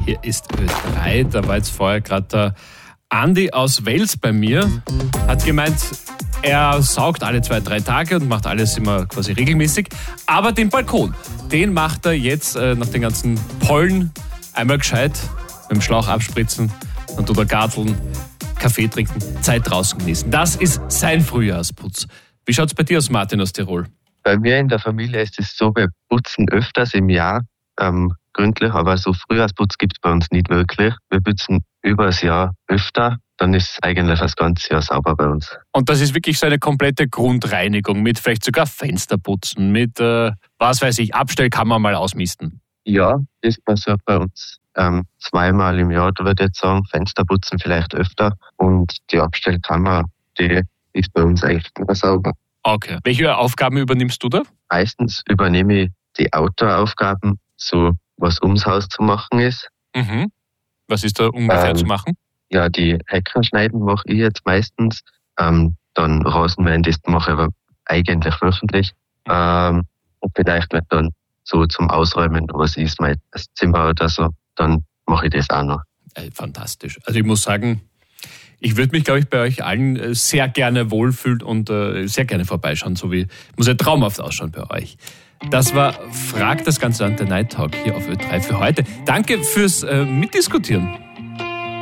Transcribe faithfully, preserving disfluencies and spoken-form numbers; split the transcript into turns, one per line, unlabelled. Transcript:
Hier ist Ö drei. Da war jetzt vorher gerade der Andi aus Wels bei mir. Hat gemeint, er saugt alle zwei, drei Tage und macht alles immer quasi regelmäßig. Aber den Balkon, den macht er jetzt äh, nach den ganzen Pollen einmal gescheit mit dem Schlauch abspritzen und oder garteln, Kaffee trinken, Zeit draußen genießen. Das ist sein Frühjahrsputz. Wie schaut es bei dir aus, Martin aus Tirol?
Bei mir in der Familie ist es so, wir putzen öfters im Jahr ähm, gründlich, aber so Frühjahrsputz gibt es bei uns nicht wirklich. Wir putzen über das Jahr öfter, dann ist eigentlich das ganze Jahr sauber bei uns.
Und das ist wirklich so eine komplette Grundreinigung mit vielleicht sogar Fensterputzen, mit, äh, was weiß ich, Abstellkammer mal ausmisten?
Ja, das passiert bei uns ähm, zweimal im Jahr, da würde ich jetzt sagen, Fensterputzen vielleicht öfter und die Abstellkammer, die ist bei uns eigentlich immer sauber.
Okay. Welche Aufgaben übernimmst du da?
Meistens übernehme ich die Outdoor-Aufgaben, so was ums Haus zu machen ist.
Mhm. Was ist da ungefähr
ähm,
zu machen?
Ja, die Hecken schneiden mache ich jetzt meistens. Ähm, dann Rasenmähen, das mache ich aber eigentlich wöchentlich. Ähm, und vielleicht wird dann so zum Ausräumen, was ist mein Zimmer oder so, dann mache ich das auch noch.
Äh, fantastisch. Also ich muss sagen, ich würde mich, glaube ich, bei euch allen sehr gerne wohlfühlen und äh, sehr gerne vorbeischauen, so wie, muss ja traumhaft ausschauen bei euch. Das war Frag das Ganze an der Night Talk hier auf Ö drei für heute. Danke fürs äh, Mitdiskutieren.